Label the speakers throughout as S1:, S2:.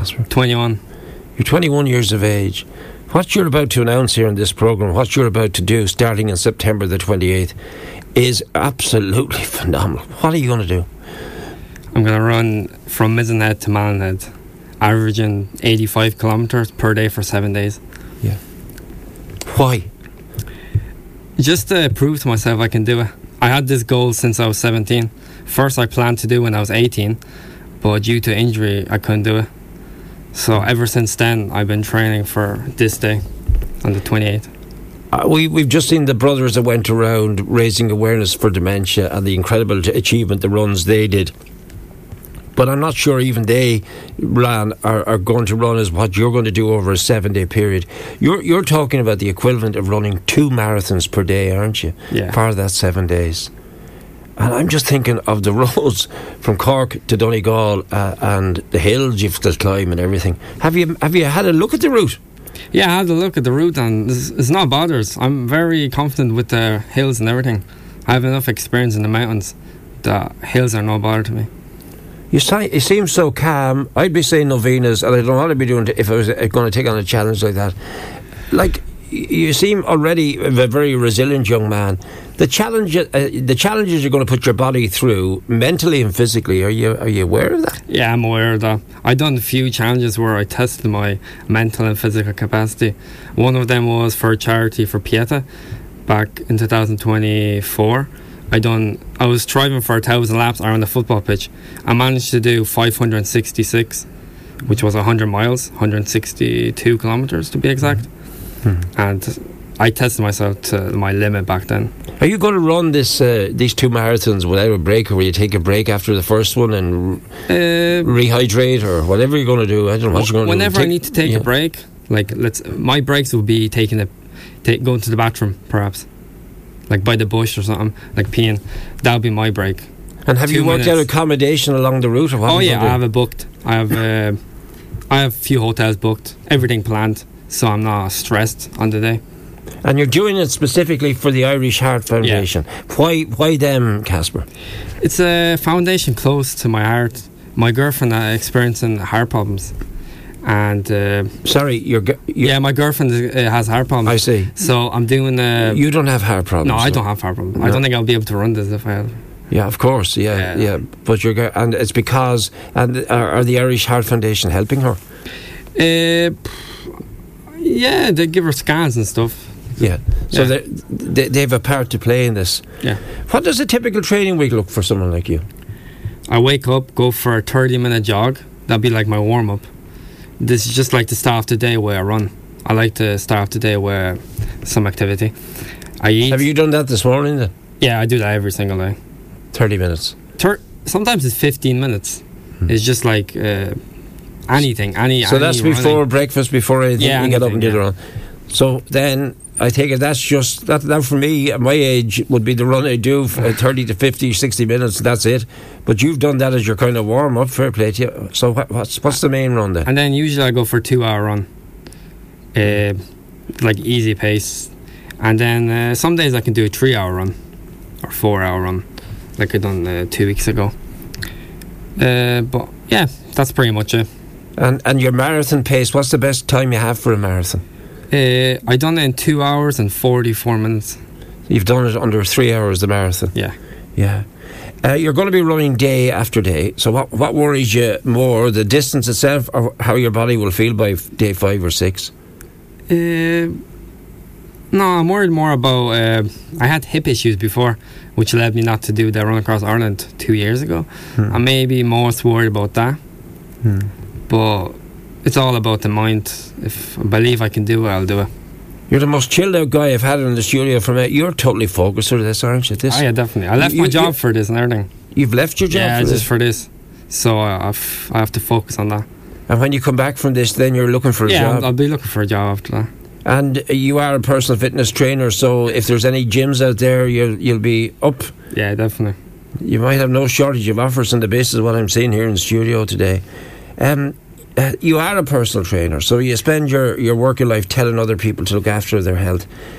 S1: Casper?
S2: 21.
S1: You're 21 years of age. What you're about to announce here in this programme, what you're about to do starting in September the 28th, is absolutely phenomenal. What are you going to do?
S2: I'm going to run from Mizenhead to Mallinhead, averaging 85 kilometres per day for 7 days.
S1: Yeah. Why?
S2: Just to prove to myself I can do it. I had this goal since I was 17. First I planned to do when I was 18, but due to injury I couldn't do it. So ever since then I've been training for this day on the 28th.
S1: We've just seen the brothers that went around raising awareness for dementia and the incredible achievement, the runs they did. But I'm not sure even they are going to run as what you're going to do over a 7-day period. You're talking about the equivalent of running 2 marathons per day, aren't you?
S2: Yeah.
S1: Part of that 7 days. And I'm just thinking of the roads from Cork to Donegal and the hills you've to climb and everything. Have you had a look at the route?
S2: Yeah, I had a look at the route and it's not bothers. I'm very confident with the hills and everything. I have enough experience in the mountains. The hills are no bother to me.
S1: You seem so calm. I'd be saying novenas, and I don't know what I'd be doing if I was going to take on a challenge like that. Like, you seem already a very resilient young man. The challenges you're going to put your body through, mentally and physically, are you aware of that?
S2: Yeah, I'm aware of that. I've done a few challenges where I tested my mental and physical capacity. One of them was for a charity for Pieta back in 2024. I was striving for 1,000 laps around the football pitch. I managed to do 566, which was 100 miles, 162 kilometres to be exact. And I tested myself to my limit back then.
S1: Are you going to run these 2 marathons without a break, or will you take a break after the first one and rehydrate, or whatever you're going to do? I don't know what you're going to do.
S2: Whenever I need to take a break, like my breaks will be going to the bathroom, perhaps. Like by the bush or something, like peeing. That'll be my break.
S1: And have you worked out accommodation along the route, or what?
S2: Oh yeah, I have it booked. I have a few hotels booked, everything planned, so I'm not stressed on the day.
S1: And you're doing it specifically for the Irish Heart Foundation. Yeah. Why them, Casper?
S2: It's a foundation close to my heart. My girlfriend experiencing heart problems. And
S1: sorry,
S2: my girlfriend has heart problems.
S1: I see.
S2: So I'm doing
S1: you don't have heart problems?
S2: No, I don't have heart problems. No. I don't think I'll be able to run this if I had.
S1: Yeah, of course. Yeah. But and it's because are the Irish Heart Foundation helping her?
S2: Yeah, they give her scans and stuff.
S1: Yeah. So they have a part to play in this.
S2: Yeah.
S1: What does a typical training week look for someone like you?
S2: I wake up, go for a 30-minute jog. That'll be like my warm up. This is just like the start of the day where I run. I like to start off the day with some activity. I eat.
S1: Have you done that this morning then?
S2: Yeah, I do that every single day.
S1: 30 minutes?
S2: Sometimes it's 15 minutes. It's just like anything.
S1: So that's before running. Breakfast, before anything, you get up and do the run. So then I take it that's just that for me at my age would be the run I do 30 to 50 60 minutes, that's it. But you've done that as your kind of warm up. Fair play to you. So what's the main run then?
S2: And then usually I go for a 2-hour run, like easy pace. And then some days I can do a 3-hour run or 4-hour run, like I done 2 weeks ago. But yeah, that's pretty much it.
S1: And your marathon pace, what's the best time you have for a marathon?
S2: I done it in 2 hours and 44 minutes.
S1: You've done it under 3 hours, the marathon? Yeah. You're going to be running day after day. So what worries you more, the distance itself, or how your body will feel by day 5 or 6?
S2: No, I'm worried more about I had hip issues before, which led me not to do the Run Across Ireland 2 years ago. I'm maybe most worried about that. But it's all about the mind. If I believe I can do it, I'll do it.
S1: You're the most chilled out guy I've had in the studio for me. You're totally focused for this, aren't you?
S2: Oh yeah, definitely. I left my job for this and everything.
S1: You've left your job for this?
S2: Yeah, just for this. So I have to focus on that.
S1: And when you come back from this, then you're looking for a job?
S2: Yeah, I'll be looking for a job after that.
S1: And you are a personal fitness trainer, so if there's any gyms out there, you'll be up.
S2: Yeah, definitely.
S1: You might have no shortage of offers on the basis of what I'm seeing here in the studio today. You are a personal trainer, so you spend your working life telling other people to look after their health.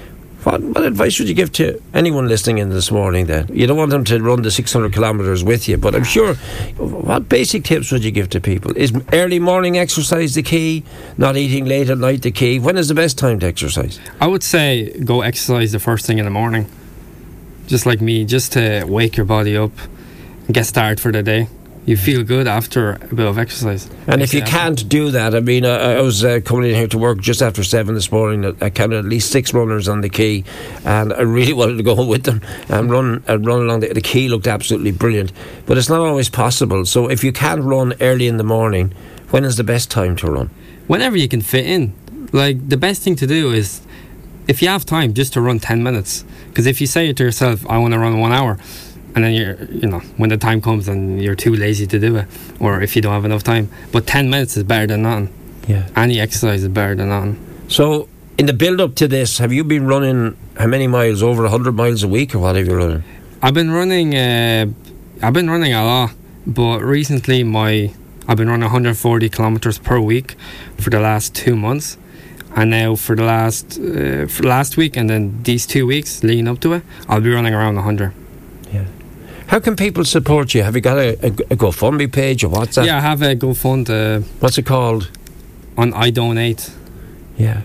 S1: What advice would you give to anyone listening in this morning then? You don't want them to run the 600 kilometres with you, but I'm sure, what basic tips would you give to people? Is early morning exercise the key? Not eating late at night the key? When is the best time to exercise?
S2: I would say go exercise the first thing in the morning. Just like me, just to wake your body up and get started for the day. You feel good after a bit of exercise.
S1: And if you can't do that, I mean, I was coming in here to work just after 7 this morning. I counted at least 6 runners on the quay, and I really wanted to go with them and run along the quay. Looked absolutely brilliant, but it's not always possible. So if you can't run early in the morning, when is the best time to run?
S2: Whenever you can fit in. Like, the best thing to do is, if you have time, just to run 10 minutes. Because if you say to yourself, I want to run 1 hour, and then when the time comes and you're too lazy to do it, or if you don't have enough time, but 10 minutes is better than none.
S1: Yeah.
S2: Any exercise is better than none.
S1: So in the build up to this, have you been running how many miles? Over 100 miles a week, or what have you running?
S2: I've been running a lot, but recently I've been running 140 kilometres per week for the last 2 months. And now for the last week and then these 2 weeks leading up to it, I'll be running around 100.
S1: Yeah. How can people support you? Have you got a GoFundMe page or what's that?
S2: Yeah, I have a GoFund.
S1: What's it called?
S2: On I Donate.
S1: Yeah.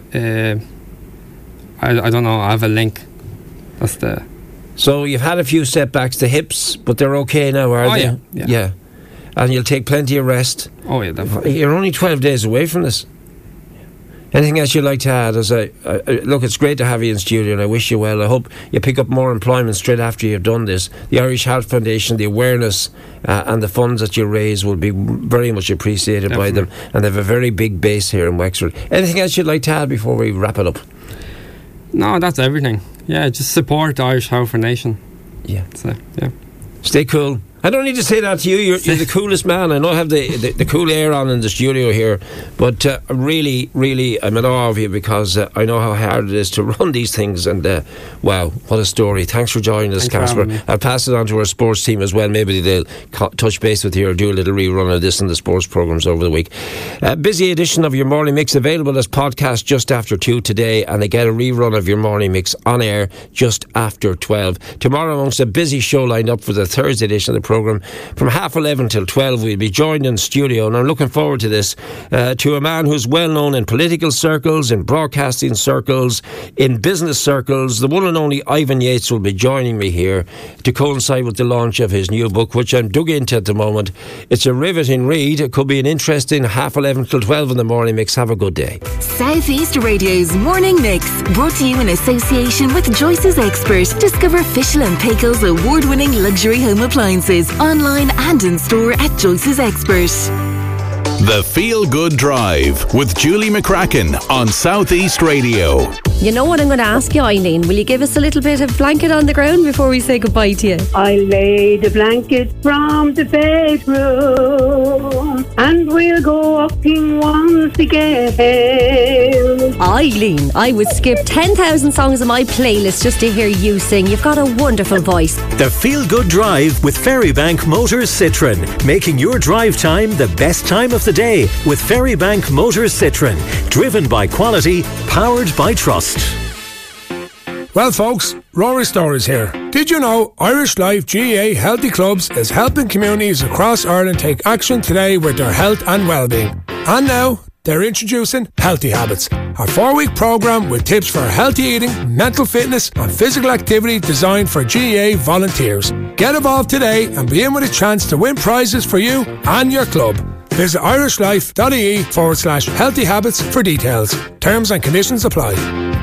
S2: I don't know. I have a link. That's the.
S1: So you've had a few setbacks, the hips, but they're okay now, are they? Yeah. And you'll take plenty of rest.
S2: Oh yeah, definitely.
S1: You're only 12 days away from this. Anything else you'd like to add? Look, it's great to have you in studio, and I wish you well. I hope you pick up more employment straight after you've done this. The Irish Heart Foundation, the awareness and the funds that you raise will be very much appreciated by them, and they have a very big base here in Wexford. Anything else you'd like to add before we wrap it up? No, that's everything. Yeah, just support the Irish Heart Foundation. Yeah. So, yeah. Stay cool. I don't need to say that to you. You're the coolest man. I know I have the cool air on in the studio here, but really, I'm in awe of you because I know how hard it is to run these things. And wow, what a story! Thanks for joining us, Casper. I'll pass it on to our sports team as well. Maybe they'll touch base with you or do a little rerun of this in the sports programmes over the week. Busy edition of your morning mix available as podcast just after 2 today, and they get a rerun of your morning mix on air just after 12 tomorrow. Amongst a busy show lined up for the Thursday edition of the programme from 11:30 till 12. We'll be joined in studio, and I'm looking forward to this, to a man who's well known in political circles, in broadcasting circles, in business circles. The one and only Ivan Yates will be joining me here to coincide with the launch of his new book, which I'm dug into at the moment. It's a riveting read. It could be an interesting 11:30 till 12 in the morning mix. Have a good day. South East Radio's Morning Mix, brought to you in association with Joyce's Expert. Discover Fischl & Paykel's award-winning luxury home appliances online and in store at Joyce's Expert. The Feel Good Drive with Julie McCracken on South East Radio. You know what I'm going to ask you, Eileen? Will you give us a little bit of blanket on the ground before we say goodbye to you? I lay the blanket from the bedroom and we'll go walking once again. Eileen, I would skip 10,000 songs on my playlist just to hear you sing. You've got a wonderful voice. The Feel Good Drive with Ferrybank Motors Citroen, making your drive time the best time of the day with Ferrybank Motors Citroen, driven by quality, powered by trust. Well folks, Rory Stories here. Did you know Irish Life GAA Healthy Clubs is helping communities across Ireland take action today with their health and well-being? And now they're introducing Healthy Habits, a 4-week programme with tips for healthy eating, mental fitness and physical activity designed for GAA volunteers. Get involved today and be in with a chance to win prizes for you and your club. Visit irishlife.ie/healthy habits for details. Terms and conditions apply.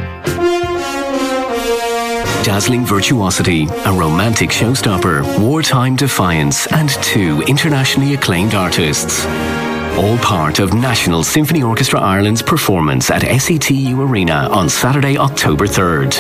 S1: Dazzling virtuosity, a romantic showstopper, wartime defiance, and 2 internationally acclaimed artists. All part of National Symphony Orchestra Ireland's performance at SETU Arena on Saturday, October 3rd.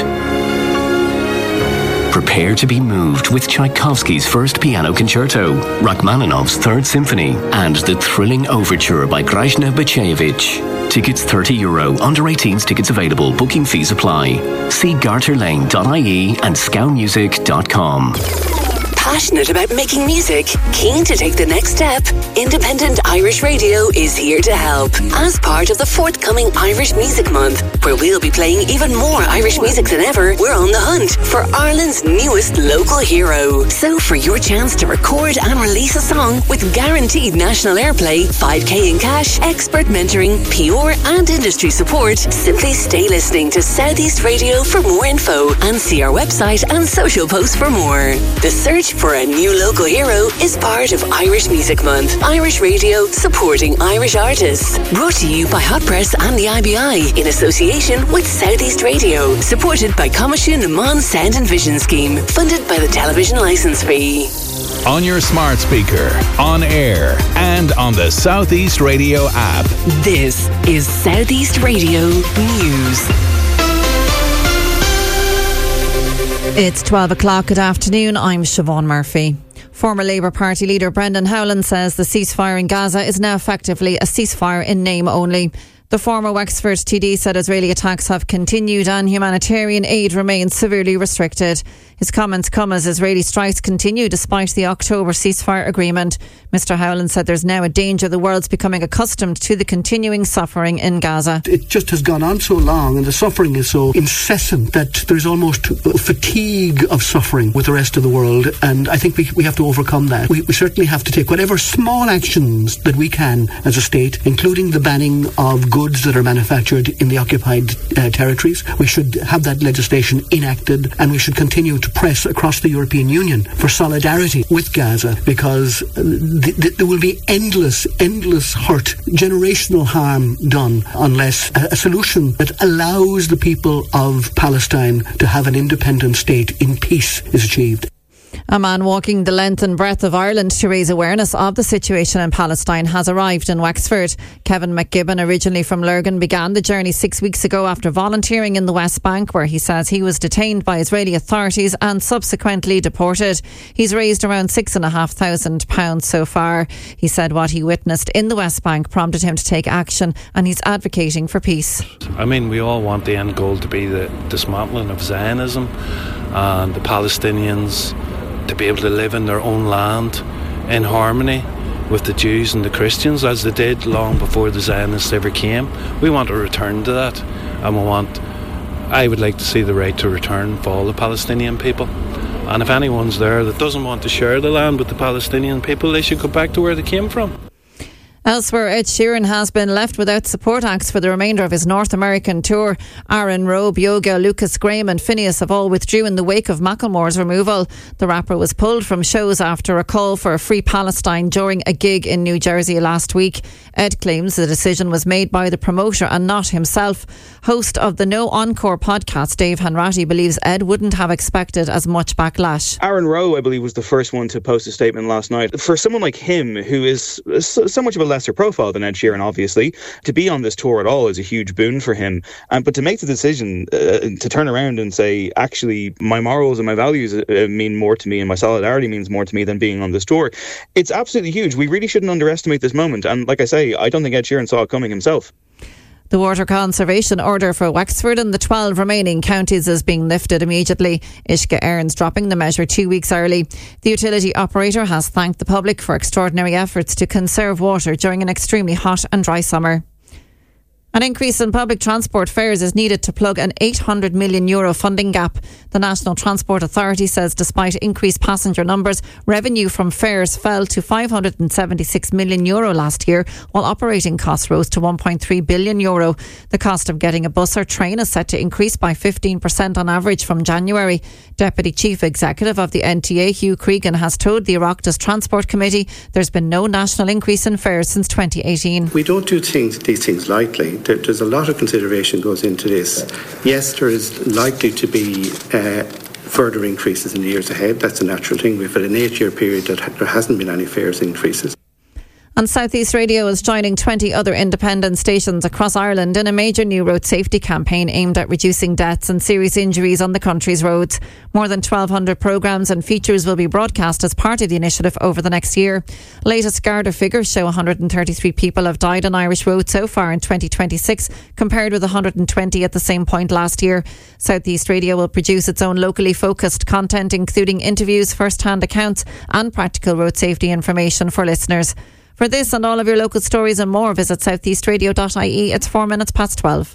S1: Prepare to be moved with Tchaikovsky's first piano concerto, Rachmaninoff's Third Symphony, and the thrilling overture by Krishna Bachevich. Tickets €30. Under 18s tickets available. Booking fees apply. See garterlane.ie and scowmusic.com.
S3: Passionate about making music? Keen to take the next step? Independent Irish Radio is here to help. As part of the forthcoming Irish Music Month, where we'll be playing even more Irish music than ever, we're on the hunt for Ireland's newest local hero. So for your chance to record and release a song with guaranteed national airplay, 5k in cash, expert mentoring, PR and industry support, simply stay listening to Southeast Radio for more info and see our website and social posts for more. The search for a new local hero is part of Irish Music Month. Irish Radio supporting Irish artists. Brought to you by Hot Press and the IBI in association with Southeast Radio. Supported by Coimisiún na Mon Sound and Vision Scheme. Funded by the television licence fee.
S4: On your smart speaker, on air, and on the Southeast Radio app.
S3: This is Southeast Radio News.
S5: It's 12 o'clock. Good afternoon. I'm Siobhan Murphy. Former Labour Party leader Brendan Howlin says the ceasefire in Gaza is now effectively a ceasefire in name only. The former Wexford TD said Israeli attacks have continued and humanitarian aid remains severely restricted. His comments come as Israeli strikes continue despite the October ceasefire agreement. Mr. Howlin said there's now a danger the world's becoming accustomed to the continuing suffering in Gaza.
S6: It just has gone on so long and the suffering is so incessant that there's almost fatigue of suffering with the rest of the world, and I think we have to overcome that. We certainly have to take whatever small actions that we can as a state, including the banning of goods that are manufactured in the occupied territories. We should have that legislation enacted, and we should continue to press across the European Union for solidarity with Gaza, because there will be endless hurt, generational harm done unless a solution that allows the people of Palestine to have an independent state in peace is achieved.
S5: A man walking the length and breadth of Ireland to raise awareness of the situation in Palestine has arrived in Wexford. Kevin McGibbon, originally from Lurgan, began the journey 6 weeks ago after volunteering in the West Bank, where he says he was detained by Israeli authorities and subsequently deported. He's raised around £6,500 so far. He said what he witnessed in the West Bank prompted him to take action, and he's advocating for peace.
S7: I mean, we all want the end goal to be the dismantling of Zionism and the Palestinians to be able to live in their own land in harmony with the Jews and the Christians, as they did long before the Zionists ever came. We want a return to that, and I would like to see the right to return for all the Palestinian people. And if anyone's there that doesn't want to share the land with the Palestinian people, they should go back to where they came from.
S5: Elsewhere, Ed Sheeran has been left without support acts for the remainder of his North American tour. Aaron Rowe, Yoga, Lucas Graham and Phineas have all withdrew in the wake of Macklemore's removal. The rapper was pulled from shows after a call for a free Palestine during a gig in New Jersey last week. Ed claims the decision was made by the promoter and not himself. Host of the No Encore podcast, Dave Hanratty, believes Ed wouldn't have expected as much backlash.
S8: Aaron Rowe, I believe, was the first one to post a statement last night. For someone like him, who is so much of a lesser profile than Ed Sheeran, obviously, to be on this tour at all is a huge boon for him. But to make the decision to turn around and say, actually, my morals and my values mean more to me and my solidarity means more to me than being on this tour, it's absolutely huge. We really shouldn't underestimate this moment. And like I say, I don't think Ed Sheeran saw it coming himself.
S5: The water conservation order for Wexford and the 12 remaining counties is being lifted immediately. Uisce Éireann's dropping the measure 2 weeks early. The utility operator has thanked the public for extraordinary efforts to conserve water during an extremely hot and dry summer. An increase in public transport fares is needed to plug an €800 million funding gap. The National Transport Authority says despite increased passenger numbers, revenue from fares fell to €576 million last year, while operating costs rose to €1.3 billion. The cost of getting a bus or train is set to increase by 15% on average from January. Deputy Chief Executive of the NTA, Hugh Cregan, has told the Oireachtas Transport Committee there's been no national increase in fares since 2018.
S9: We don't do these things lightly. There's a lot of consideration goes into this. Yes, there is likely to be further increases in the years ahead. That's a natural thing. We've had an 8-year period that there hasn't been any fares increases.
S5: And South East Radio is joining 20 other independent stations across Ireland in a major new road safety campaign aimed at reducing deaths and serious injuries on the country's roads. More than 1,200 programmes and features will be broadcast as part of the initiative over the next year. Latest Garda figures show 133 people have died on Irish roads so far in 2026, compared with 120 at the same point last year. South East Radio will produce its own locally focused content, including interviews, first-hand accounts and practical road safety information for listeners. For this and all of your local stories and more, visit southeastradio.ie. It's 4 minutes past 12.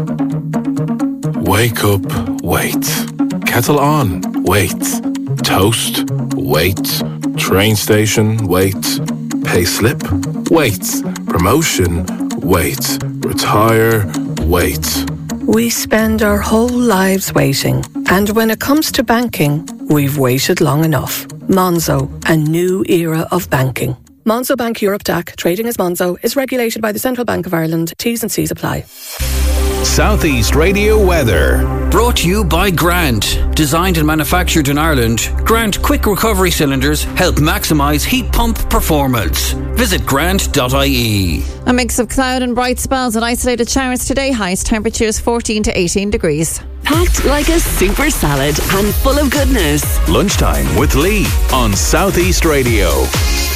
S10: Wake up, wait. Kettle on, wait. Toast, wait. Train station, wait. Pay slip, wait. Promotion, wait. Retire, wait.
S11: We spend our whole lives waiting. And when it comes to banking, we've waited long enough. Monzo, a new era of banking. Monzo Bank Europe DAC, trading as Monzo, is regulated by the Central Bank of Ireland. T's and C's apply.
S4: Southeast Radio weather.
S12: Brought to you by Grant. Designed and manufactured in Ireland, Grant quick recovery cylinders help maximise heat pump performance. Visit grant.ie.
S5: A mix of cloud and bright spells and isolated showers today. Highest temperatures 14 to 18 degrees.
S3: Packed like a super salad and full of goodness.
S4: Lunchtime with Lee on Southeast Radio.